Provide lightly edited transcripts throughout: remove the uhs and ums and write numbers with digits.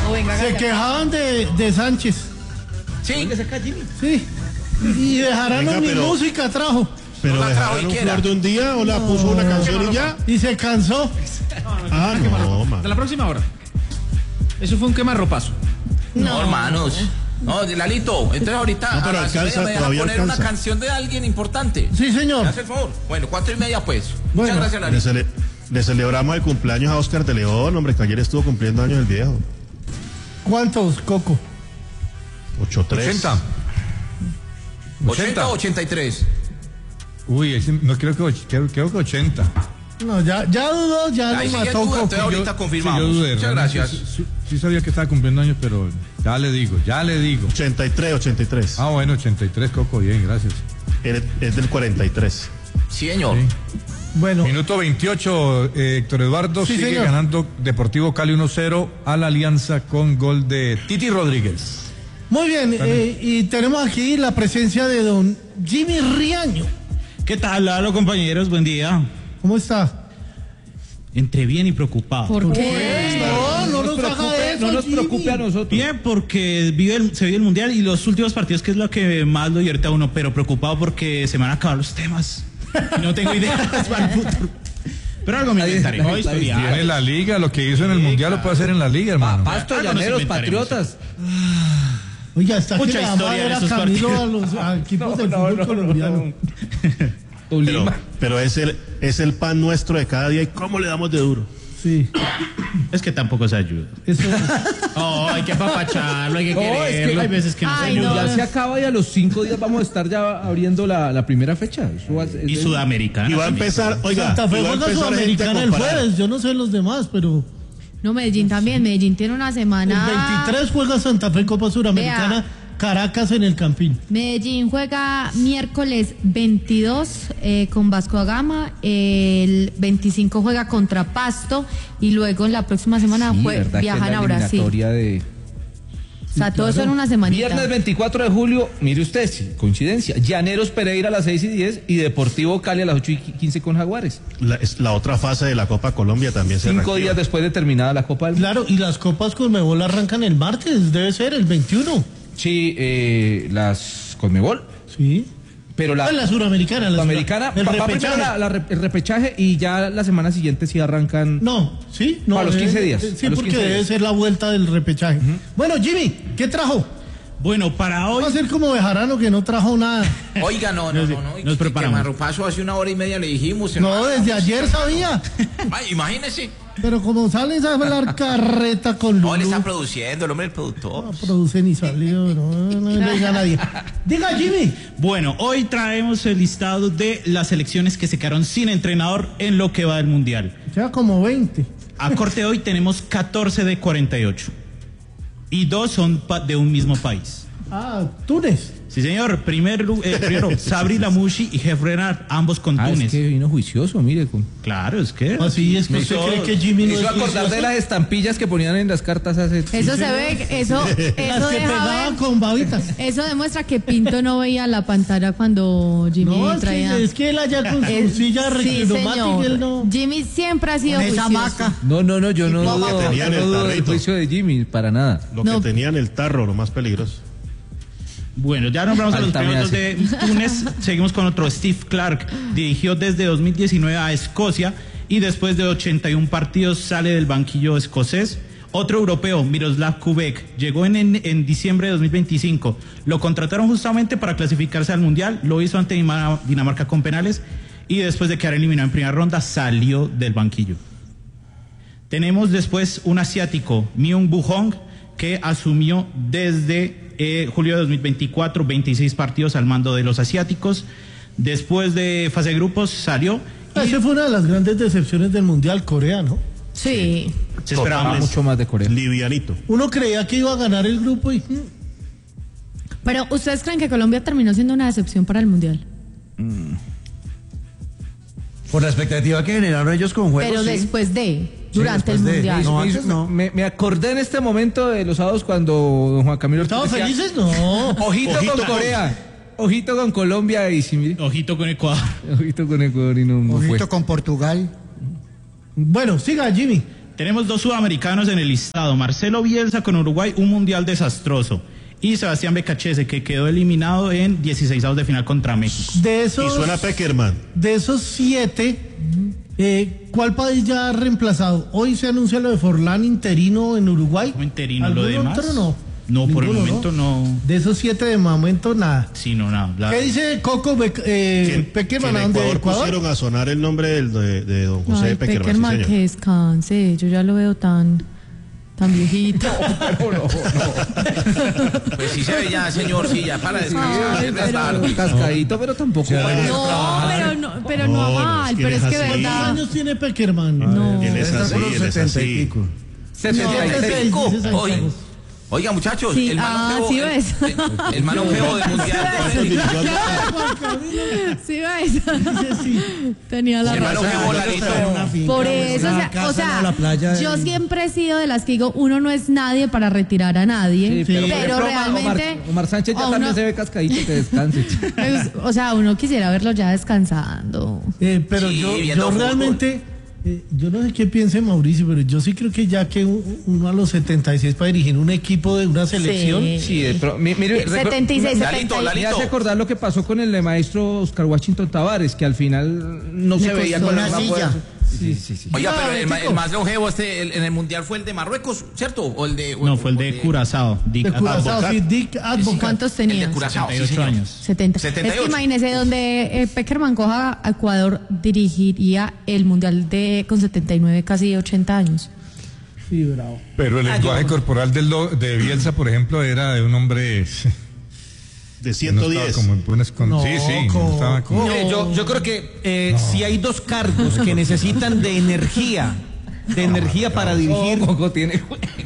Se quejaban de Sánchez. Sí. Sí. Y Bejarano ni música trajo. Pero No la trajo dejaron siquiera. jugar de un día o la puso una canción y ya. Y se cansó. Ah, no, man. De la próxima hora. Eso fue un quemarropazo. No, hermanos. No, Lalito, entonces ahorita No, pero a las alcanza, 6:30 me deja todavía poner alcanza. una canción de alguien importante. Sí, señor. ¿Me hace el favor? Bueno, 4:30 pues. Bueno. Muchas gracias, Lalito. Le celebramos el cumpleaños a Oscar de León, hombre, que ayer estuvo cumpliendo años el viejo. ¿Cuántos, Coco? 83. 80. 80 o 83. Uy, no creo que 80. No, ya dudó, ya Ahí lo sigue mató duda, Coco. entonces ahorita confirmamos. Sí, yo dudé, Muchas realmente. gracias. Sí sabía que estaba cumpliendo años, pero ya le digo. 83. Ah, bueno, 83, Coco, bien, gracias. Es del 43. Sí, señor. Sí. Bueno, Minuto 28, Héctor Eduardo Sí, sigue señor. ganando Deportivo Cali 1-0 a la Alianza con gol de Titi Rodríguez. muy bien. Y tenemos aquí la presencia de don Jimmy Riaño. ¿Qué tal, Lalo, compañeros? Buen día. ¿Cómo está? Entre bien y preocupado. ¿Por qué? No nos haga eso, No nos Jimmy. preocupe a nosotros. Bien, porque se vive el Mundial y los últimos partidos, que es lo que más lo divierte a uno, pero preocupado porque se me van a acabar los temas. Y no tengo ideas para el futuro. Pero algo me inventaré. Voy a estudiar. Tiene la liga, lo que hizo en el Mundial lo puede hacer en la liga, hermano. Pasto, Algo nos Llaneros, inventaremos. Patriotas. Oiga, está que Mucha le da historia madre en a esos Camilo partidos. a los equipos del fútbol colombiano. Pero es el pan nuestro de cada día. ¿Y cómo le damos de duro? Sí, Es que tampoco se ayuda. eso. Oh, hay que apapacharlo, hay que No, es que- quererlo. Hay veces que no se Ay, ayuda. Ya se acaba y a los 5 días vamos a estar ya abriendo la primera fecha. Eso va a ser- Y Sudamericana. Y va a también. empezar, oiga, Santa Fe y va a juega empezar gente a Sudamericana el comparar. jueves. Yo no sé los demás, pero No, Medellín también. Medellín tiene una el semana. 23 juega Santa Fe Copa Suramericana, Caracas en el Campín. Medellín juega miércoles 22 con Vasco da Gama. El 25 juega contra Pasto. Y luego en la próxima semana Sí, ¿verdad que es viajan la a Brasil. eliminatoria de... O sea, todo eso en una semanita. Viernes 24 de julio, mire usted, sí, coincidencia. Llaneros Pereira a las 6:10 y Deportivo Cali a las 8:15 con Jaguares. La otra fase de la Copa Colombia también se 5 reactiva. días después de terminada la Copa del Mundo. Claro, y las copas Conmebol arrancan el martes, debe ser el 21. Sí, las Conmebol, Sí. pero la... La Suramericana. La americana, El va primero repechaje. el repechaje y ya la semana siguiente sí arrancan. No, sí, no. A los 15 días, Sí, a los porque 15 debe días. ser la vuelta del repechaje. Bueno, Jimmy, ¿qué trajo? Bueno, para hoy. Va a ser como Bejarano que no trajo nada. Oiga, no. Nos preparamos. Quemarropazo hace 1 hora y media le dijimos. No, hermano. desde ayer sabía. Ay, imagínese. Pero como sales a hablar carreta con No, él Lulú, está produciendo, el hombre del productor. no produce ni salió, no le diga a nadie. Diga, Jimmy. Bueno, hoy traemos el listado de las selecciones que se quedaron sin entrenador en lo que va del Mundial. Ya como 20. A corte de hoy tenemos 14 de 48. Y 2 son de un mismo país. Ah, Túnez. Sí, señor. Primero, Sabri Lamouchi y Jeff Renard, ambos con Ah, Túnez. es que vino juicioso, mire. Claro, es que. Así es que me usted hizo- cree que Jimmy Me no hizo es acordar de juicioso? las estampillas que ponían en las cartas hace... Eso se ve, eso Las que deja pegaban ver. con babitas. Eso demuestra que Pinto no veía la pantalla cuando Jimmy No, traía. es que él allá con su silla Sí, reclinomática, señor. él no. Jimmy siempre ha sido Con esa juicioso. hamaca. No, yo no Lo que dudo, tenían yo no el dudo del tarrito. juicio de Jimmy, para nada. Lo No. que tenían el tarro, lo más peligroso. Bueno, ya nombramos a los Falta me primeros de Túnez. Seguimos con otro. Steve Clark dirigió desde 2019 a Escocia y después de 81 partidos sale del banquillo escocés. Otro europeo, Miroslav Kubek, llegó en diciembre de 2025. Lo contrataron justamente para clasificarse al Mundial. Lo hizo ante Dinamarca con penales y después de quedar eliminado en primera ronda salió del banquillo. Tenemos después un asiático, Myung Woo Hong, que asumió desde julio de 2024, 26 partidos al mando de los asiáticos. Después de fase de grupos salió. Esa fue una de las grandes decepciones del Mundial, Corea, ¿no? Sí. Se esperaba más. Mucho más de Corea. Livianito. Uno creía que iba a ganar el grupo y... Pero ¿ustedes creen que Colombia terminó siendo una decepción para el Mundial? Por la expectativa que generaron ellos con juegos. Pero sí. después durante el después de- Mundial. No, antes no. Me acordé en este momento de los sábados cuando don Juan Camilo Ortiz ¿Estaban decía, felices? No. Ojito con Corea, ojito con Colombia y sí, mire, Ojito con Ecuador. ojito con Ecuador y no fue. Ojito con Portugal. Bueno, siga, Jimmy. Tenemos 2 sudamericanos en el listado. Marcelo Bielsa con Uruguay, un mundial desastroso. Y Sebastián Becachese, que quedó eliminado en 16avos de final contra México. Y suena Peckerman. De esos 7, ¿cuál país ya ha reemplazado? Hoy se anuncia lo de Forlán interino en Uruguay. ¿Cómo interino? ¿Lo demás? Otro no? No, por el momento no. De esos 7 de momento nada. Sí, no, nada. ¿Qué dice Coco En Peckerman? Ecuador pusieron a sonar el nombre de don José Peckerman. Peckerman, sí, señor. que descanse. Yo ya lo veo tan viejito. Pues sí se ve ya, señor, sí, ya para descansar. Ay, es pero- tarde. Cascadito, pero tampoco. Pero no va mal, es que pero es que es así. ¿Cuántos verdad. años tiene Peckerman? No. Él es Está así, por los él es 70 y así. pico. 76. Oiga, muchachos, Sí, el mano sí feo, ves. el mano feo del mundial. Sí, ves. Tenía la El mano razón. feo, Lalito. Por eso, o sea, yo siempre he sido de las que digo, uno no es nadie para retirar a nadie, Sí, pero, pero por ejemplo, realmente Omar Sánchez ya a también uno- se ve cascadito, que descanse. o sea, uno quisiera verlo ya descansando. Pero Sí, yo viendo fútbol. realmente, yo no sé qué piense Mauricio, pero yo sí creo que ya que uno a los 76 para dirigir un equipo de una selección, Sí, mire, 76, Lalito, 70. me hace acordar lo que pasó con el maestro Oscar Washington Tavares, que al final no se veía costó con una la silla. Sí. Oiga, No, pero chico. el más longevo en el mundial fue el de Marruecos, ¿cierto? O el de. No, fue el de Curazao. de Curazao, sí, Dick Advocat. ¿Cuántos El de tenía? Curazao, sí, 78 señor. años. 70. 78. Es que imagínese donde Peckerman coja a Ecuador, dirigiría el mundial con 79, casi 80 años. Sí, bravo. Pero el lenguaje corporal de Bielsa, por ejemplo, era de un hombre De que no estaba 110. como en buenas condiciones. Sí, sí, no estaba como... Mire, yo creo que si hay 2 cargos que necesitan de energía para dirigir. Coco tiene.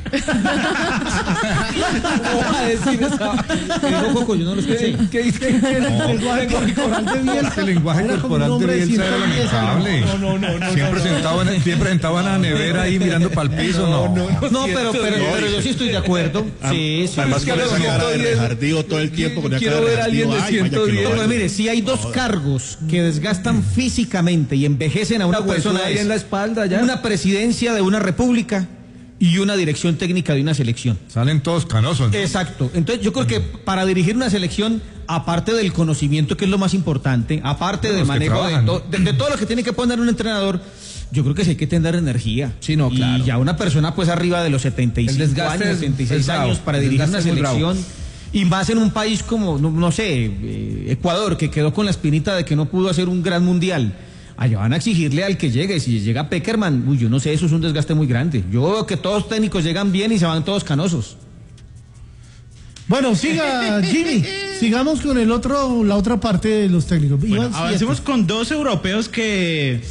¿Cómo va a decir esa? Digo, Coco, yo no lo escuché. ¿Qué dice? El lenguaje corporal de Bielsa. El lenguaje Era como corporal un de hombre de Bielsa era 110 años. lamentable. Siempre sentado en la nevera ahí mirando para el piso. No, pero yo sí estoy de acuerdo. Sí, sí. Además con Es que esa a los cara de 110, rejardío todo el tiempo. Con esa quiero cara ver a alguien de rejardío, ay, vaya que lo 110. vale. Pero mire, si hay 2 cargos que desgastan físicamente y envejecen a una persona, ahí es en la espalda ya. una presidencia de una república y una dirección técnica de una selección. Salen todos canosos. ¿no? Exacto. Entonces yo creo que para dirigir una selección, aparte del conocimiento, que es lo más importante, aparte del Los que manejo trabajan, ¿no? de todo lo que tiene que poner un entrenador, yo creo que sí hay que tener energía. Sí, no, claro. Y ya una persona pues arriba de los 75 El desgaste años, es 76 bravo. años para El dirigir una desgaste es muy bravo. selección. Y más en un país como, no sé, Ecuador, que quedó con la espinita de que no pudo hacer un gran mundial. Allá van a exigirle al que llegue. Si llega Peckerman, yo no sé, eso es un desgaste muy grande. Yo veo que todos los técnicos llegan bien y se van todos canosos. Bueno, siga Jimmy. Sigamos con la otra parte de los técnicos. Bueno, Iban avancemos 7. con 2 europeos que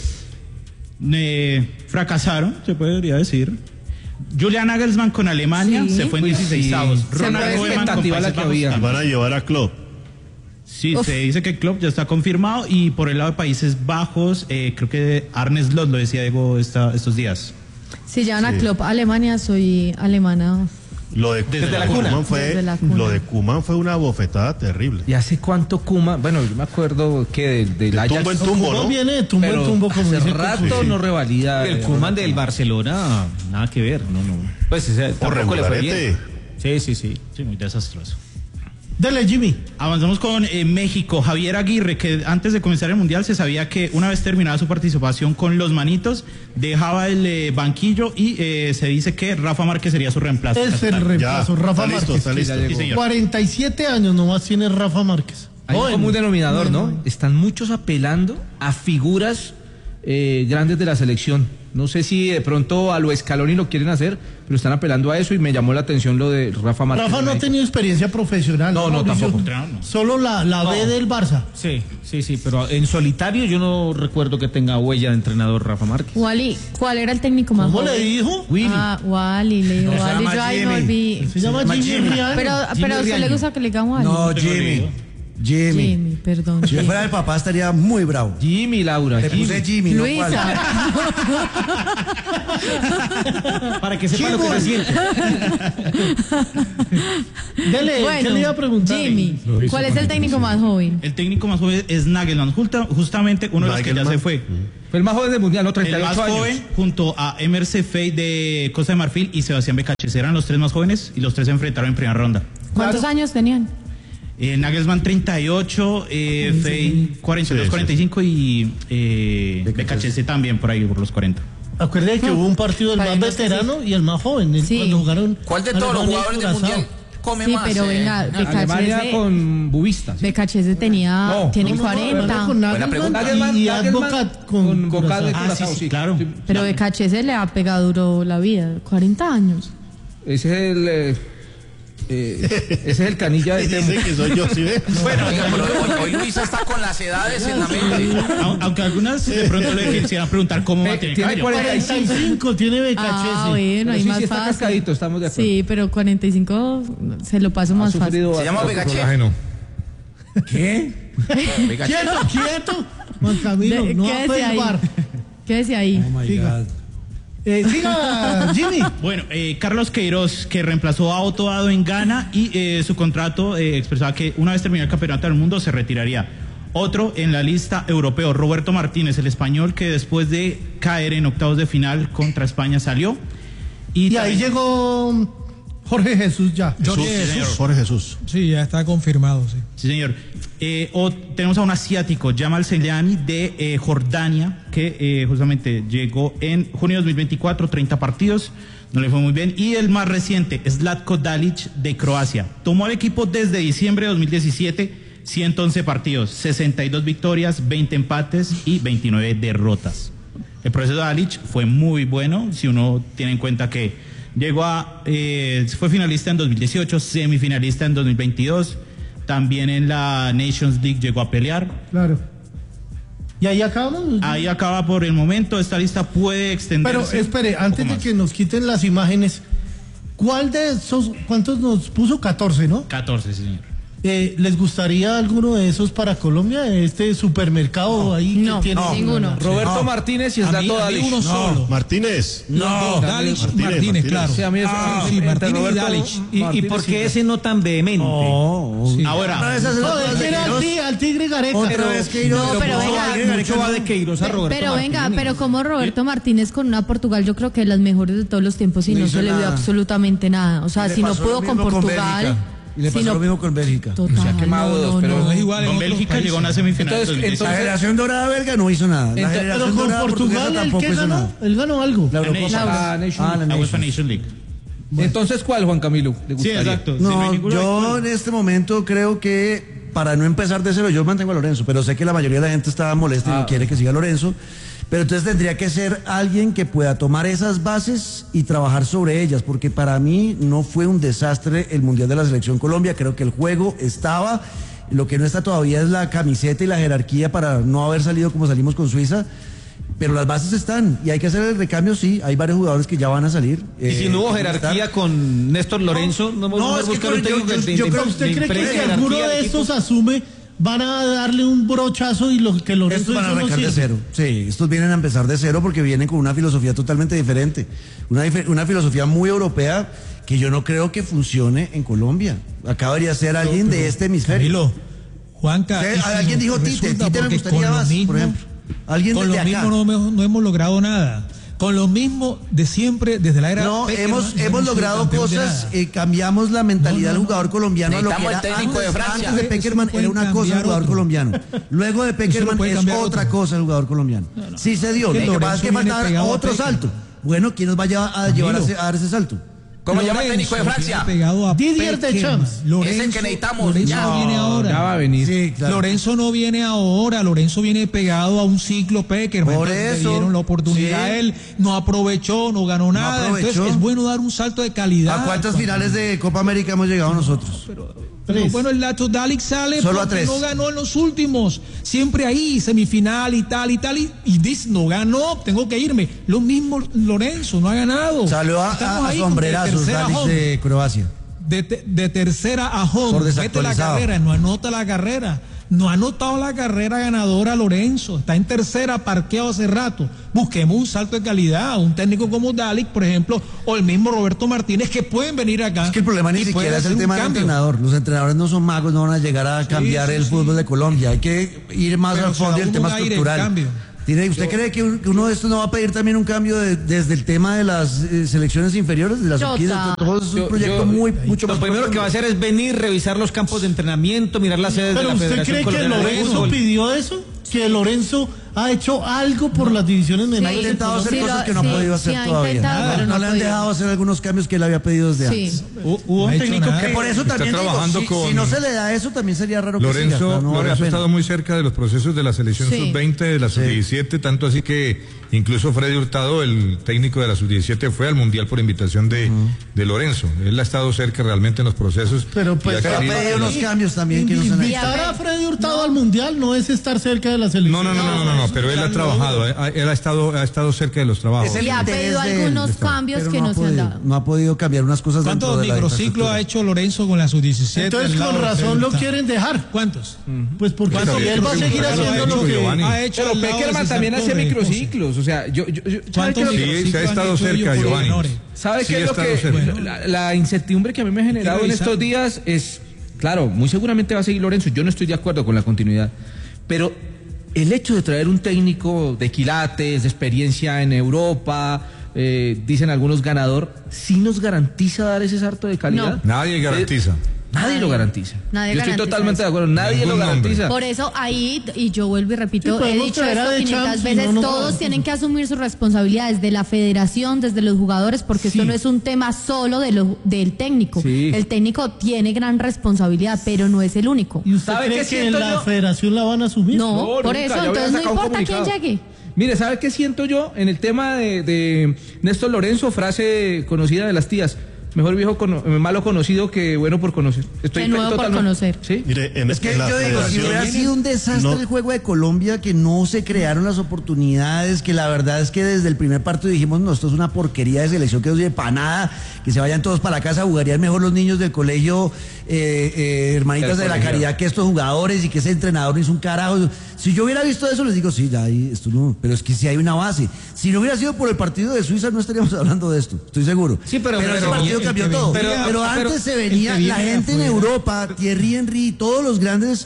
fracasaron, se podría decir. Julian Nagelsmann con Alemania Sí. se fue en 16avos. Ronald Koeman con expectativa la Países que Bajos había. Y también. van a llevar a Klopp. Sí, se dice que Klopp ya está confirmado y por el lado de Países Bajos, creo que Arne Slot lo decía Diego estos días. Si llevan a Klopp a Alemania, soy alemana. Lo de Desde la cuna. Koeman fue, Desde la cuna. lo de Koeman fue una bofetada terrible. ¿Y hace cuánto Koeman? Bueno, yo me acuerdo que del De Ajax. tumbo en tumbo, ¿Cómo ¿no? viene de tumbo en Pero tumbo? Como hace dice rato Coco? no revalida. El Koeman del Barcelona, nada que ver, no. Pues ese Por tampoco le fue regularete. bien. Sí. Sí, muy desastroso. Dale, Jimmy. Avanzamos con México. Javier Aguirre, que antes de comenzar el Mundial se sabía que una vez terminada su participación con los Manitos, dejaba el banquillo y se dice que Rafa Márquez sería su reemplazo. Es el reemplazo, Ya, Rafa está listo, Márquez. está listo. Sí, señor. 47 años nomás tiene Rafa Márquez. Hay un Joven. común denominador, ¿no? Bueno. Están muchos apelando a figuras grandes de la selección. No sé si de pronto a lo Scaloni lo quieren hacer, pero están apelando a eso y me llamó la atención lo de Rafa Márquez. Rafa no ha tenido experiencia profesional. No, Mauricio. tampoco. Entrenador, no. Solo la B del Barça. Sí, pero en solitario yo no recuerdo que tenga huella de entrenador Rafa Márquez. Wally, ¿cuál era el técnico más ¿Cómo le joven? dijo? Willy. Ah, Wally, le digo No, se Wally, llama yo ahí no Jimmy. olvidé. Se llama Jimmy Rial. Pero a usted le gusta que le digan Wally. No, Jimmy. Jimmy. Perdón. Si yo fuera el papá estaría muy bravo. Jimmy, Laura. Le puse Jimmy, no Luisa. cuál. Para que sepa lo que se siente. Dale, Bueno, ¿qué le iba a preguntar? Jimmy, ¿cuál es el técnico más joven? El técnico más joven es Nagelsmann, justamente uno de los que ya Nagelsmann. se fue. Fue el más joven del mundial, ¿no? El 38 más años. joven, junto a Emerse Fey de Costa de Marfil y Sebastián Becachese, eran los tres más jóvenes y los tres se enfrentaron en primera ronda. ¿Cuántos años tenían? Nagelsmann 38, Fey 42, 45 y Becachese también por ahí, por los 40. Acuérdate que hubo un partido del más Parece que veterano y el más joven, Sí. cuando jugaron. ¿Cuál de todos los Alemania y jugadores del Curazao. mundial come Sí, más? pero venga, Alemania Becachese, con Bubistas. Becachese tenía, No, tiene No, 40. con Buena Nagelsmann pregunta. y Nagelsmann Advocat con Boca de Curazao. Curazao, sí, claro. Pero Becachese le ha pegado duro la vida, 40 años. Ese es el... ese es el canilla de Temo. Dice que soy yo, ¿sí ve? Bueno, oiga, pero hoy Luisa está con las edades en la mente. Aunque algunas de pronto le quisieran preguntar cómo va a tener Tiene cabello. 45 tiene Becachese. Ah, bueno, ahí sí, más sí está fácil. cascadito, estamos de acuerdo. Sí, pero 45 se lo paso más fácil. sufrido Se llama bastante. Begache. Colágeno. ¿Qué? Quieto, Juan Camilo, no va a Quédese ahí. bar. Quédese ahí. Siga. Siga, Jimmy. Bueno, Carlos Queiroz, que reemplazó a Otto Addo en Ghana y su contrato expresaba que una vez terminado el campeonato del mundo se retiraría. Otro en la lista europeo, Roberto Martínez, el español que después de caer en octavos de final contra España salió. Y ahí llegó Jorge Jesús ya. Jorge Jesús. Sí, ya está confirmado, sí. Sí, señor. Tenemos a un asiático, Jamal Selyani, de Jordania, que justamente llegó en junio de 2024, 30 partidos, no le fue muy bien. Y el más reciente, Zlatko Dalic, de Croacia. Tomó al equipo desde diciembre de 2017, 111 partidos, 62 victorias, 20 empates y 29 derrotas. El proceso de Dalic fue muy bueno, si uno tiene en cuenta que llegó fue finalista en 2018, semifinalista en 2022, también en la Nations League llegó a pelear. Claro. ¿Y ahí acabamos? Ahí acaba por el momento, esta lista puede extenderse. Pero espere, antes de que nos quiten las imágenes, ¿cuál de esos, cuántos nos puso? 14, ¿no? 14, sí, señor. ¿Les gustaría alguno de esos para Colombia? Este supermercado ahí No, que tiene. ninguno. Roberto Martínez y Zlatko Dalic. uno solo. Martínez. Dalic, Martínez, claro. Sí, a mí es sí, Martínez y Roberto Dalic. ¿Y por qué ese no tan vehemente? Sí. Ahora, No, de que era al Tigre Gareca. Otra vez Queiroz. No, pero venga. Mucho va de Queiroz a Roberto Pero venga, Martínez. pero como Roberto Martínez con una Portugal, yo creo que es las mejores de todos los tiempos y No no hizo se le vio nada. absolutamente nada. O sea, Le si no pasó pudo lo con mismo con Portugal. Bélgica. Y le si pasó no- lo mismo con Bélgica. Total, Se ha quemado no, dos, no, pero no. No es igual en con otros Bélgica países. llegó a una semifinal en Entonces, 2016. La generación dorada belga no hizo nada. La Entonces, generación Pero con dorada Portugal, portuguesa ¿el tampoco que hizo ganó? nada. Él ganó algo. La Eurocopa. Nations. La Nations Ah, la La Nations. UEFA Nation League. Entonces, ¿cuál, Juan Camilo? ¿Le Sí, gustaría? exacto. Si no hay No, ninguno, yo en este momento creo que para no empezar de cero, yo mantengo a Lorenzo, pero sé que la mayoría de la gente está molesta y no quiere que siga Lorenzo. Pero entonces tendría que ser alguien que pueda tomar esas bases y trabajar sobre ellas, porque para mí no fue un desastre el Mundial de la Selección Colombia. Creo que el juego estaba, lo que no está todavía es la camiseta y la jerarquía para no haber salido como salimos con Suiza. Pero las bases están y hay que hacer el recambio, sí. Hay varios jugadores que ya van a salir. Y si no hubo que jerarquía están. con Néstor Lorenzo, no es que buscar un técnico yo creo que ¿Usted cree que si jerarquía alguno al de equipo. estos asume, van a darle un brochazo y lo que Lorenzo Estos van a hizo no arrancar de sirve? cero. Sí, estos vienen a empezar de cero porque vienen con una filosofía totalmente diferente. Una filosofía muy europea que yo no creo que funcione en Colombia. Acá debería ser alguien de este hemisferio. Camilo, Juanca. y si Alguien dijo Tite. resulta, Tite me porque gustaría con lo más, mismo- por ejemplo. Alguien Con de lo acá. mismo no hemos logrado nada. Con lo mismo de siempre, desde la era. No, Peckerman, hemos sido logrado campeón de cosas, nada. cambiamos la mentalidad del jugador colombiano a lo que Necesitamos era el técnico de antes, Francia. antes de Peckerman Eso era puede una cosa el cambiar jugador otro. colombiano. Luego de Peckerman puede es cambiar otra otro. cosa el jugador colombiano. Sí se dio, Que lo que pasa es que Lorenzo viene falta pegado a otro Peckerman. salto. Bueno, ¿quién nos va a llevar Camilo. a dar ese salto? ¿Cómo llama el técnico de Lorenzo Francia? viene pegado a Didier Peckerman. Deschamps. Lorenzo, Es el que necesitamos. Lorenzo Ya. no viene ahora. Ya va a venir. Sí, claro. Lorenzo no viene ahora, Lorenzo viene pegado a un ciclo Peckerman. Por Entonces, eso, le dieron la oportunidad sí. a él, no aprovechó, no ganó nada. aprovechó. Entonces es bueno dar un salto de calidad. ¿A cuántas finales de Copa América hemos llegado nosotros? Pero bueno, el Zlatko Dalic sale Solo a porque 3. no ganó en los últimos. Siempre ahí, semifinal y tal. Y dice, no ganó, tengo que irme. Lo mismo Lorenzo, no ha ganado. Salió Estamos a ahí como de sombrerazos tercera Dalic home. de Croacia. de tercera a home, Por mete la desactualizado. carrera, no anota la carrera. No ha anotado la carrera ganadora Lorenzo, está en tercera, parqueado hace rato. Busquemos un salto de calidad, un técnico como Dalic, por ejemplo, o el mismo Roberto Martínez, que pueden venir acá. Es que el problema ni y pueden siquiera es el hacer un tema del cambio. entrenador. Los entrenadores no son magos, no van a llegar a cambiar el fútbol de Colombia. Hay que ir más Pero al fondo se da del tema un aire, estructural. cambio. ¿Usted cree que uno de estos no va a pedir también un cambio desde el tema de las selecciones inferiores, de las Total. sub-15? Todo es un proyecto mucho Lo más primero profundo. que va a hacer es venir, revisar los campos de entrenamiento, mirar las sedes de Pero la ¿usted Federación cree que Colombiana de Lorenzo Fútbol. pidió eso? ¿Que Lorenzo ha hecho algo por las divisiones Ha menores? intentado hacer Sí, cosas que no ha sí, podido sí hacer ha todavía. intentado, pero No no le ha han podido. dejado hacer algunos cambios que él había pedido desde Sí. antes. Hubo No un ha hecho técnico nada. Que por eso Está también digo, trabajando si con- no se le da eso, también sería raro que siga, Lorenzo, pero no vale la Lorenzo ha pena. estado muy cerca de los procesos de la selección Sí. sub-20, de la sub-17, tanto así que incluso Freddy Hurtado, el técnico de la sub-17, fue al Mundial por invitación de Lorenzo. Él ha estado cerca realmente en los procesos. Pero y pues ha Pero ha querido- pedido unos cambios también que no se han hecho. Invitar a Freddy Hurtado al Mundial no es estar cerca de la selección. No, pero él ha trabajado, él ha estado cerca de los trabajos. Es el Y ha interés pedido de él, algunos está. cambios Pero que no se han podido, dado. No ha podido cambiar unas cosas dentro ¿Cuántos de la microciclos infraestructura. ha hecho Lorenzo con la sub-17? Entonces al lado con de razón Freddy lo Hurtado? quieren dejar. ¿Cuántos? Pues porque ¿Cuántos si él va a seguir microciclos haciendo ha lo hecho que... Giovanni? Ha hecho Pero al lado de Peckerman César también hacía Torres, microciclos, o sea, ¿Cuántos ¿sabe qué es lo que- microciclos se ha han estado hecho cerca, ellos por Giovanni. menores? ¿Sabe Sí, qué es lo ha estado que cerca. la incertidumbre que a mí me ha generado en revisar. estos días es, claro, muy seguramente va a seguir Lorenzo, yo no estoy de acuerdo con la continuidad, pero el hecho de traer un técnico de quilates, de experiencia en Europa, dicen algunos ganador, ¿sí nos garantiza dar ese salto de calidad? Nadie garantiza. Nadie lo garantiza. Nadie Yo estoy garantiza totalmente eso. de acuerdo, nadie Ningún lo garantiza. Por eso ahí, y yo vuelvo y Sí, repito, he podemos dicho traer a esto De 500 Champs y veces, no nos todos garantizan. tienen que asumir sus responsabilidades, de la federación, desde los jugadores, porque esto no es un tema solo del técnico. Sí. El técnico tiene gran responsabilidad, pero no es el único. ¿Y usted ¿Sabe cree qué que en siento la yo? federación la van a asumir? No, No, por nunca, eso, ya entonces hubieran no sacado un importa quién comunicado. llegue. Mire, ¿sabe qué siento yo en el tema de Néstor Lorenzo? Frase conocida de las tías. Mejor malo conocido que bueno por conocer. Que nuevo por conocer. ¿Sí? Mire, Es que yo digo, si hubiera sido un desastre no- el juego de Colombia, que no se crearon las oportunidades, que la verdad es que desde el primer partido dijimos, no, esto es una porquería de selección que no sirve para nada, que se vayan todos para la casa, jugarían mejor los niños del colegio, hermanitas de la caridad, que estos jugadores y que ese entrenador no hizo un carajo. Si yo hubiera visto eso, les digo, sí, ya ahí, esto no, pero es que sí hay una base. Si no hubiera sido por el partido de Suiza, no estaríamos hablando de esto, estoy seguro. Sí, pero ese partido el cambió que todo. vendría- Pero antes se venía, el que la viene gente en afuera. Europa, Thierry Henry, todos los grandes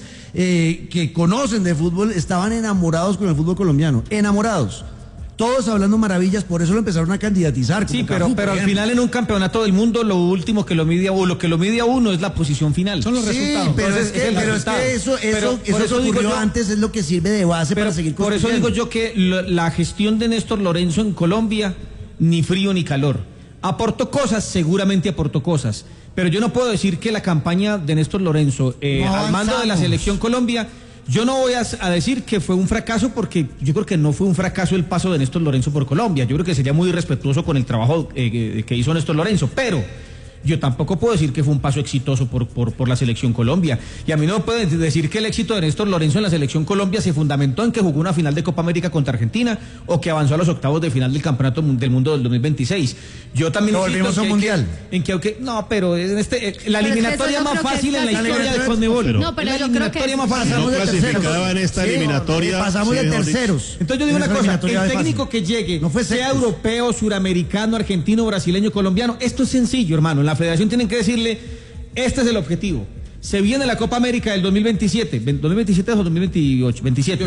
que conocen de fútbol estaban enamorados con el fútbol colombiano, enamorados. Todos hablando maravillas, por eso lo empezaron a candidatizar. Sí, como Cafú, pero por al ejemplo. final en un campeonato del mundo lo último que lo mide a uno es la posición final. Son los Sí, resultados. pero Entonces, es que, el pero es resultado. que eso Pero por que eso digo ocurrió yo- antes es lo que sirve de base Pero para seguir por eso digo construyendo. yo que la gestión de Néstor Lorenzo en Colombia, ni frío ni calor. Aportó cosas, seguramente aportó cosas. Pero yo no puedo decir que la campaña de Néstor Lorenzo No al mando de la avanzamos. selección Colombia, yo no voy a decir que fue un fracaso porque yo creo que no fue un fracaso el paso de Néstor Lorenzo por Colombia. Yo creo que sería muy irrespetuoso con el trabajo que hizo Néstor Lorenzo. Pero yo tampoco puedo decir que fue un paso exitoso por la selección Colombia. Y a mí no me pueden decir que el éxito de Néstor Lorenzo en la selección Colombia se fundamentó en que jugó una final de Copa América contra Argentina o que avanzó a los octavos de final del Campeonato del Mundo del 2026. Yo también Lo insisto volvimos a un mundial. no, pero en la Pero es que eliminatoria eso yo más creo que fácil en la es historia de casi- Conmebol. No, pero Es la yo creo que eliminatoria más fácil. Pasamos No de terceros. clasificaba en esta eliminatoria, Pasamos sí, de mejor dicho. terceros. Entonces yo digo una Esa cosa, eliminatoria el fue técnico fácil. que llegue, No fue sea secos. europeo, suramericano, argentino, brasileño, colombiano, esto es sencillo, hermano. En la federación tienen que decirle, este es el objetivo. Se viene la Copa América del 2027. ¿2027 o 2028?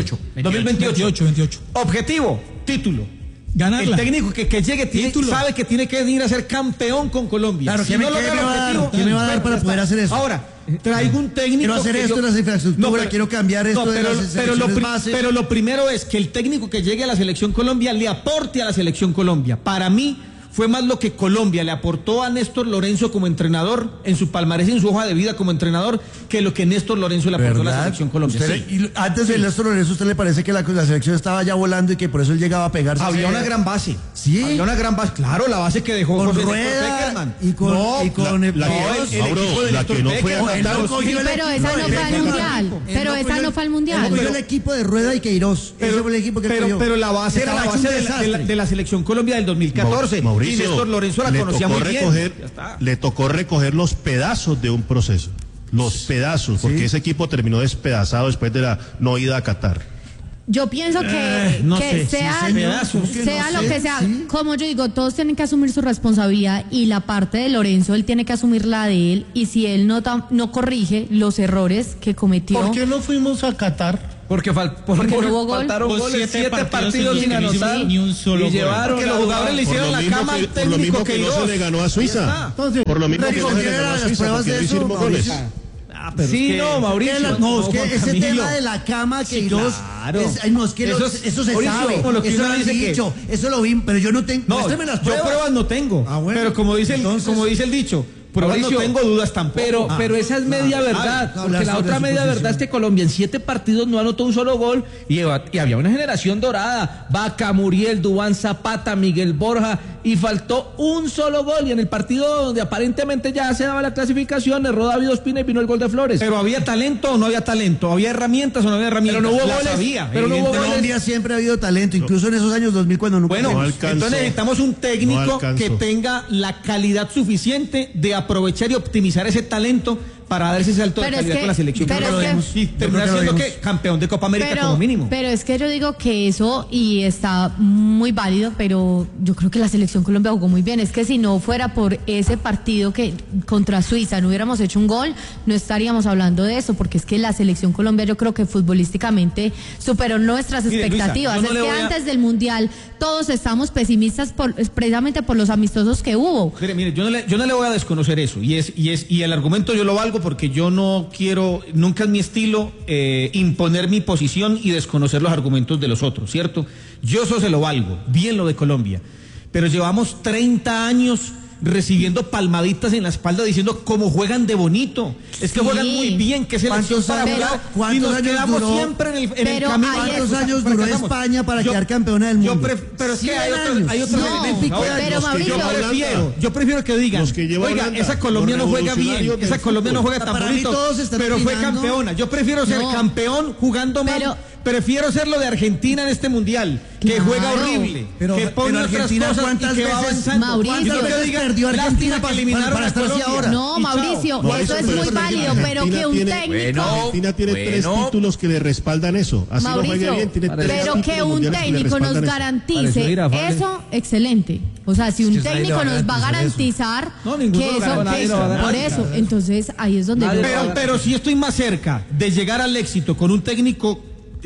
2028. Objetivo, título. Ganarla. El técnico que llegue Título. sabe que tiene que venir a ser campeón con Colombia. Claro, ¿qué me logra el va a dar? objetivo, ¿Qué me va a dar perfecto, para ya poder está. hacer eso? Ahora, traigo un técnico. Quiero hacer que esto en las infraestructuras, quiero cambiar esto de las selecciones base. pero lo primero es que el técnico que llegue a la selección Colombia le aporte a la selección Colombia. Para mí fue más lo que Colombia le aportó a Néstor Lorenzo como entrenador en su palmarés y en su hoja de vida como entrenador que lo que Néstor Lorenzo le aportó a la ¿Verdad? selección Colombia. Usted- Sí. y antes de Néstor Lorenzo, ¿usted le parece que la selección estaba ya volando y que por eso él llegaba a pegarse? Había una gran base. Sí. Había una gran base. Claro, la base que dejó Con José Néstor Rueda Peckerman. y con No, y con la- el- la- no, Mauro, equipo de la Néstor que no fue Peckerman. Él no atacar. cogió Sí, el pero equipo esa de no fue al Peckerman. mundial. Él Pero cogió esa el- no fue al mundial. Él cogió el equipo de Rueda y Queiroz. Ese fue el equipo que él cogió. pero la base era Estaba la hecho un base desastre. de la selección Colombia del 2014. Mauricio. Mauricio, Néstor Lorenzo la conocía muy bien. Le tocó recoger los pedazos de un proceso. Los pedazos, porque ese equipo terminó despedazado después de la no ida a Qatar. Yo pienso que, no que sé, sea, sea lo que sea, como yo digo, todos tienen que asumir su responsabilidad y la parte de Lorenzo, él tiene que asumir la de él, y si él no corrige los errores que cometió. ¿Por qué no fuimos a Qatar? Porque no hubo gol. faltaron goles, 7 partidos sin anotar ni un solo y gol. llevaron Porque los jugadores le hicieron la cama al Por lo mismo técnico que no Queiroz. se le ganó a Suiza. Entonces, Por lo mismo que no se le ganó a las Suiza, pruebas porque de no eso, hicimos goles. Mauricio. Sí, no, Mauricio. No, es que Juan ese Camilo. tema de la cama que Queiroz, claro. no, es que eso se Mauricio, sabe, como lo que eso uno lo han dice que- dicho, eso lo vi, pero yo no tengo, No, muéstrame las yo pruebas no tengo. Ah, bueno. Pero como dice el dicho, pruebas Mauricio, no tengo, dudas tampoco. Pero esa es media verdad, no, porque hablar la sobre otra su media posición. verdad es que Colombia en 7 partidos no anotó un solo gol y había una generación dorada, Vaca, Muriel, Duván, Zapata, Miguel Borja, y faltó un solo gol, y en el partido donde aparentemente ya se daba la clasificación, erró David Ospina y vino el gol de Flores. Pero había talento o no había talento, había herramientas o no había herramientas. Pero no hubo Las goles, había, pero no hubo evidentemente. Colombia siempre ha habido talento, incluso en esos años 2000 cuando nunca Bueno, No alcanzó. entonces necesitamos un No técnico alcanzó. que tenga la calidad suficiente de aprovechar y optimizar ese talento para dar ese salto de Pero es calidad que- con la selección. pero Yo creo es que que- lo vimos. Y terminar creo que lo siendo vimos. que campeón de Copa América como mínimo. Pero es que yo digo que eso, y está muy válido, pero yo creo que la selección Colombia jugó muy bien. Es que si no fuera por ese partido que contra Suiza no hubiéramos hecho un gol, no estaríamos hablando de eso, porque es que la selección Colombia yo creo que futbolísticamente superó nuestras Mire, Luisa, expectativas. yo no Es le que voy a- antes del Mundial todos estamos pesimistas precisamente por los amistosos que hubo. Mire, yo no le voy a desconocer eso, y el argumento yo lo valgo porque yo no quiero, nunca es mi estilo imponer mi posición y desconocer los argumentos de los otros, ¿cierto? Yo eso se lo valgo, bien lo de Colombia, pero llevamos 30 años recibiendo palmaditas en la espalda diciendo cómo juegan de bonito, es que Sí. juegan muy bien, que selección para años- jugar, cuántos y nos años quedamos duró? siempre en el Pero camino. ahí ¿Cuántos es- años duró fracasamos. España para Yo- quedar campeona del mundo? Pero es que 100 hay otros No, elementos. pero Mauricio- Yo prefiero que digan, Los que lleva oiga, Holanda, esa Colombia los no juega bien, revolucionarios esa del Colombia no fútbol. juega tan Para mí bonito, todos están pero fue opinando. campeona. Yo prefiero ser No. campeón jugando mal, Pero- prefiero ser lo de Argentina en este mundial, que Claro. juega horrible, Pero- que pone pero otras Argentina, cosas y ¿cuántas que va veces- avanzando. Mauricio, Y no que ¿cuántas digan, veces perdió Argentina lástima que para eliminaron estar a así Colombia. ahora? No, Y chao. Mauricio, No, eso eso es pero muy es que válido, pero que un Argentina técnico... Argentina tiene 3 títulos que le respaldan eso. Así no Mauricio, juegue bien, tiene 3 pero que títulos un mundiales que le técnico nos respaldan eso. garantice Pareció irafable. eso, excelente. O sea, si un que nadie le técnico va a nos va a garantizar garantizar No, ninguno que lo eso, garantiza, que eso- nadie lo va a por garantizar. eso, entonces ahí es donde Nadie yo... lo va a Pero si estoy más cerca de llegar al éxito con un técnico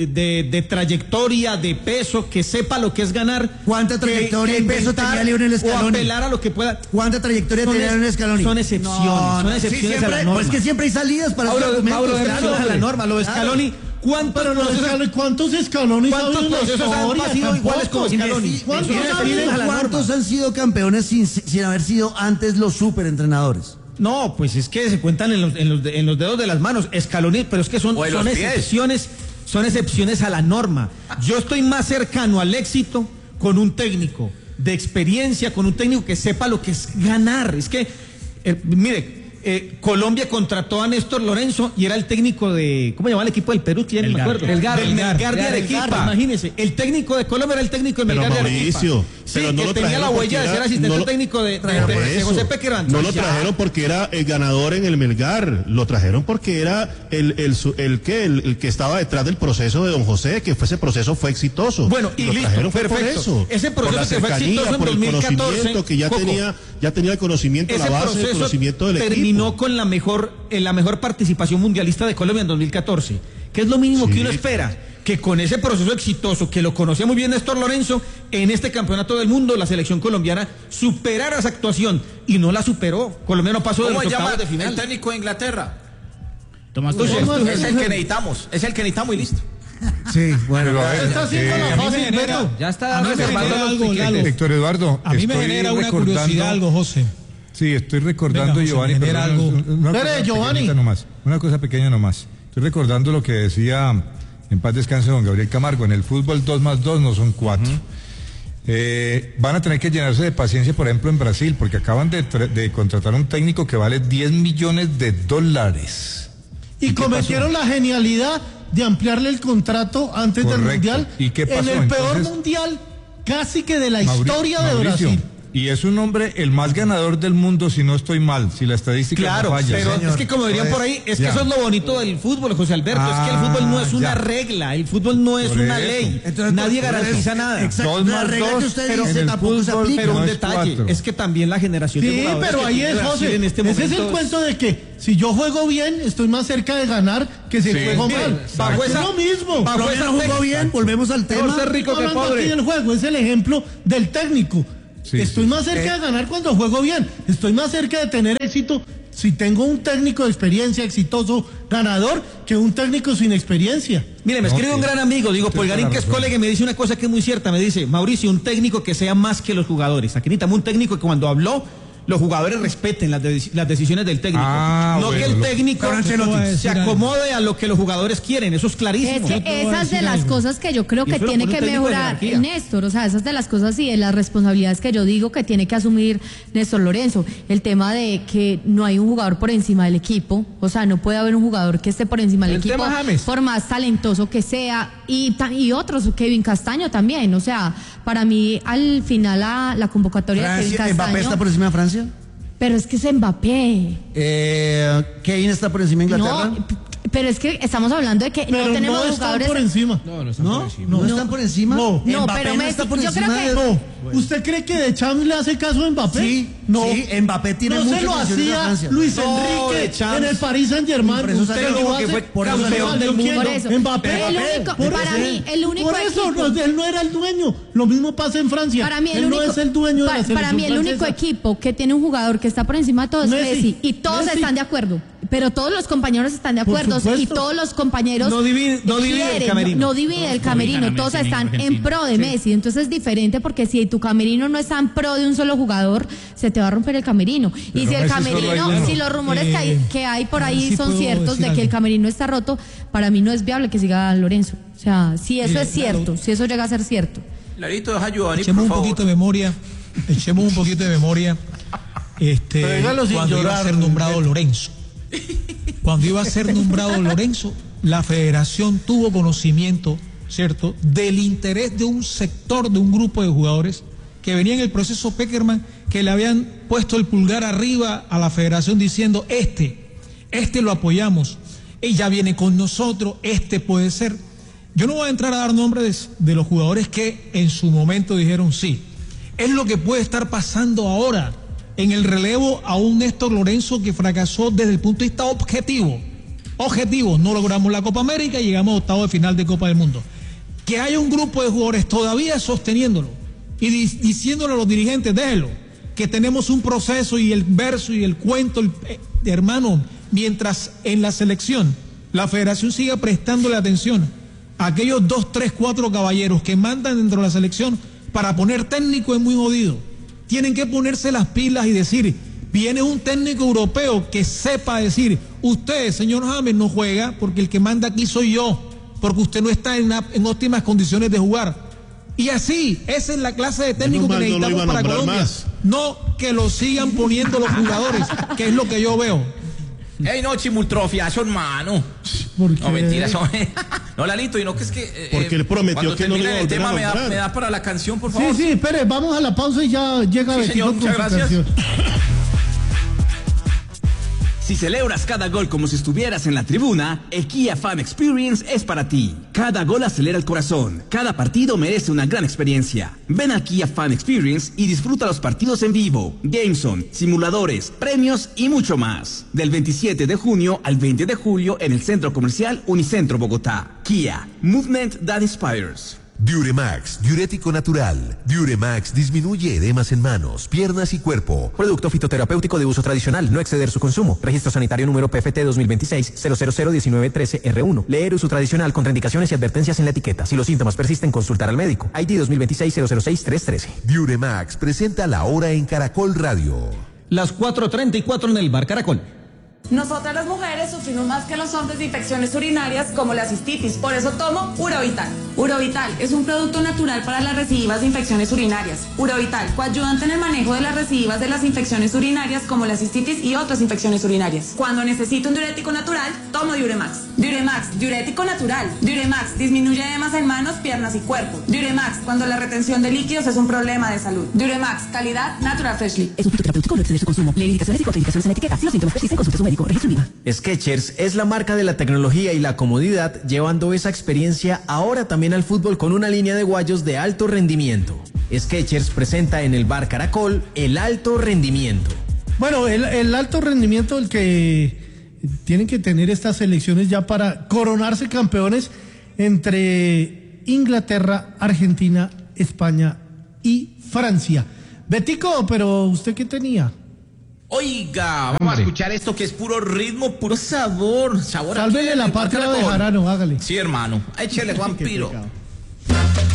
de trayectoria, de peso, que sepa lo que es ganar. ¿Cuánta trayectoria y peso inventar tenía Lionel Scaloni? O apelar a lo que pueda. ¿Cuánta trayectoria tenía Lionel Scaloni? Son excepciones, No, son excepciones sí, a siempre, la norma. pues es que siempre hay salidas para Mauro, esos argumentos, Mauro, claro, excepciones a la hombre. norma. Lo de Claro. Scaloni, ¿cuántos Pero no, procesos- ¿cuántos escalones ha ¿Cuántos habido en la procesos han historia? sido iguales como Tampoco. Scaloni? ¿Cuántos Eso ha es habido? a la norma. ¿Cuántos han sido campeones sin haber sido antes los superentrenadores? No, pues es que se cuentan en los dedos de las manos. Scaloni, pero es que son O en los pies. excepciones. Son excepciones a la norma. Yo estoy más cercano al éxito con un técnico de experiencia, con un técnico que sepa lo que es ganar. Es que, mire, Colombia contrató a Néstor Lorenzo y era el técnico de, ¿cómo se llama el equipo del Perú? Que ya ni me acuerdo. Del Melgar de Arequipa. Imagínese, el técnico de Colombia era el técnico del Pero Melgar de Arequipa. Mauricio, Sí, pero no que lo tenía la trajeron huella de porque ser asistente no lo- técnico de Por José eso, Pequerán. no lo Ya. trajeron porque era el ganador en el Melgar, lo trajeron porque era el que estaba detrás del proceso de don José, que ese proceso fue exitoso. Bueno, y lo listo, trajeron fue perfecto. por eso. Ese por proceso la que fue cercanía, exitoso en por el 2014, conocimiento que ya Coco, tenía el conocimiento, la Ese base del proceso conocimiento del terminó equipo. con la mejor participación mundialista de Colombia en 2014, que es lo mínimo Sí, que uno espera, que con ese proceso exitoso, que lo conocía muy bien Néstor Lorenzo, en este campeonato del mundo la selección colombiana superara esa actuación, y no la superó. Colombia no pasó de ¿Cómo los se llama octavos de el final. técnico de Inglaterra? Tomás Tuchel. Tuchel. Es el que necesitamos, y listo. Sí, bueno. Pero a ver, Está haciendo la fácil, Beto. Ya está A mí me reservando genera los algo, tiquetes. Lalo. Héctor Eduardo, A mí me estoy genera una recordando- curiosidad algo, José. Sí, estoy recordando, Venga, José, Giovanni, me genera algo. Espere, Giovanni. Una cosa pequeña nomás. Estoy recordando lo que decía, en paz descanse, don Gabriel Camargo, en el fútbol 2 más 2 no son 4. Van a tener que llenarse de paciencia, por ejemplo, en Brasil, porque acaban de contratar un técnico que vale $10 millones. Y cometieron la genialidad de ampliarle el contrato antes del Correcto. Mundial. ¿Y qué pasó? En el peor Entonces, Mundial casi que de la historia de Mauricio, Brasil. Y es un hombre el más ganador del mundo, si no estoy mal, si la estadística no falla. Pero señor. es que como dirían por ahí, es que eso es lo bonito del fútbol, José Alberto, es que el fútbol no es una regla, el fútbol no es Por una eso. ley, Entonces, nadie por garantiza eso, nada. exacto, 2 la más regla 2 que usted en dice el tampoco se fútbol, aplica. Pero no un es detalle, 4. es que también la generación de Sí, jugadores pero que ahí tiene es, Brasil José. en este Ese es momento el cuento de que si yo juego bien, estoy más cerca de ganar que si juego mal. bajo Es esa- lo mismo. bajo Colombia no esa jugó bien, volvemos al tema. Mejor ser rico que Hablando pobre. aquí del juego, es el ejemplo del técnico. Sí, Estoy sí. más cerca de ganar cuando juego bien. Estoy más cerca de tener éxito si tengo un técnico de experiencia exitoso, ganador, que un técnico sin experiencia. Mire, me escribe un gran amigo, digo, Polgarín, que es colega, y me dice una cosa que es muy cierta. Me dice, Mauricio, un técnico que sea más que los jugadores. Aquí necesitamos un técnico que cuando habló, los jugadores respeten las decisiones del técnico. No bueno, que el técnico Pero Ancelotti se acomode a lo que los jugadores quieren. Eso es clarísimo. Es que esas de las cosas que yo creo Y que eso lo tiene pone que un técnico de mejorar jerarquía. Néstor, o sea, esas de las cosas y de las responsabilidades que yo digo que tiene que asumir Néstor Lorenzo. El tema de que no hay un jugador por encima del equipo, o sea, no puede haber un jugador que esté por encima del El equipo, tema James. por más talentoso que sea, y otros, Kevin Castaño también, o sea, para mí al final la convocatoria de Kevin Francia, Mbappé está Castaño, por encima de Francia. pero es que es Mbappé. Kane está por encima de Inglaterra. No, pero es que estamos hablando de que Pero no tenemos no están jugadores. por encima. No están ¿No? por encima. ¿No están por encima? No. No, Mbappé pero no Messi, está por yo encima creo que- de... No. ¿Usted cree que De Champs le hace caso a Mbappé? Sí, no. sí, Mbappé tiene no muchas se lo funciones a hacía Francia. Luis No, Enrique De Champs. en el Paris Saint-Germain. Por eso Usted salió lo como hace que fue por campeón eso del mundo. Por eso. Mbappé. El único- Por para eso. mí, el único Por eso, equipo- él no era el dueño. Lo mismo pasa en Francia. Para mí el él único, no es el dueño de la para selección mí el único francesa. equipo que tiene un jugador que está por encima de todos es Messi. Messi, y todos Messi. están de acuerdo, pero todos los compañeros están de Por acuerdo y supuesto. todos los compañeros No divide el camerino. no divide el camerino, cobijan a todos Messi en están en Argentina. pro de Messi, entonces es diferente porque si tu camerino no está en pro de un solo jugador, se te va a romper el camerino. Y si el Messi solo hay camerino, uno. si los rumores que hay por a ver ahí si son puedo ciertos decir de que el algo. camerino está roto, para mí no es viable que siga Lorenzo. O sea, si eso Mire, es cierto, si eso llega a ser cierto. Larito, deja ayudar, Echemos por un favor. poquito de memoria. Echemos un poquito de memoria. Pero dígalo sin Cuando iba a llorar, ser nombrado Lorenzo. Cuando iba a ser nombrado Lorenzo, la federación tuvo conocimiento, ¿cierto?, del interés de un sector, de un grupo de jugadores que venía en el proceso Peckerman, que le habían puesto el pulgar arriba a la federación diciendo, este lo apoyamos, ella viene con nosotros, este puede ser. Yo no voy a entrar a dar nombres de los jugadores que en su momento dijeron sí. Es lo que puede estar pasando ahora en el relevo a un Néstor Lorenzo que fracasó desde el punto de vista objetivo. Objetivo, no logramos la Copa América y llegamos a octavos de final de Copa del Mundo. Que haya un grupo de jugadores todavía sosteniéndolo y diciéndole a los dirigentes, déjenlo, que tenemos un proceso y el verso y el cuento, hermano, mientras en la selección la federación siga prestándole atención a aquellos 2, 3, 4 caballeros que mandan dentro de la selección para poner técnico es muy jodido. Tienen que ponerse las pilas y decir, viene un técnico europeo que sepa decir, usted, señor James, no juega porque el que manda aquí soy yo, porque usted no está en óptimas condiciones de jugar. Y así, esa es la clase de técnico que Menos mal no lo necesitamos iba a para nombrar Colombia. más. No que lo sigan poniendo los jugadores, que es lo que yo veo. Ey, no, chimultrofiazo, hermano. ¿Por qué? No, mentira, eso. No, Lalito, y no que es que. Porque él prometió cuando que no lo termine iba a el volver tema, a me nombrar. da para la canción, por Sí, favor. sí, espere, vamos a la pausa y ya llega Sí, Betito señor, con muchas su gracias. canción. Si celebras cada gol como si estuvieras en la tribuna, el Kia Fan Experience es para ti. Cada gol acelera el corazón. Cada partido merece una gran experiencia. Ven al Kia Fan Experience y disfruta los partidos en vivo, Gameson, simuladores, premios y mucho más. Del 27 de junio al 20 de julio en el Centro Comercial Unicentro Bogotá. Kia, Movement that Inspires. Diuremax, diurético natural. Diuremax disminuye edemas en manos, piernas y cuerpo. Producto fitoterapéutico de uso tradicional, no exceder su consumo. Registro sanitario número PFT 2026-0001913-R1. Leer uso tradicional, contraindicaciones y advertencias en la etiqueta. Si los síntomas persisten, consultar al médico. ID 2026-006-313. Diuremax presenta La Hora en Caracol Radio. Las 4:34 en el Bar Caracol. Nosotras las mujeres sufrimos más que los hombres de infecciones urinarias como la cistitis, por eso tomo Uravital. Urovital es un producto natural para las recidivas de infecciones urinarias. Urovital, coayudante en el manejo de las recidivas de las infecciones urinarias como la cistitis y otras infecciones urinarias. Cuando necesito un diurético natural, tomo Diuremax. Diuremax, diurético natural. Diuremax disminuye edemas en manos, piernas y cuerpo. Diuremax, cuando la retención de líquidos es un problema de salud. Diuremax, calidad Natural Freshly. Es un producto terapéutico, no excede su consumo. Lee indicaciones y contraindicaciones en la etiqueta. Si los síntomas persisten, consulte a su médico. Registro IVA. Skechers es la marca de la tecnología y la comodidad, llevando esa experiencia ahora también al fútbol con una línea de guayos de alto rendimiento. Skechers presenta en el Bar Caracol el alto rendimiento. Bueno, el alto rendimiento el que tienen que tener estas selecciones ya para coronarse campeones entre Inglaterra, Argentina, España y Francia. Betico, pero ¿usted qué tenía? Oiga, vamos a escuchar esto que es puro ritmo, puro sabor. Sálvele la patria de Jarano, hágale. Sí, hermano. Échele, Juan Piro.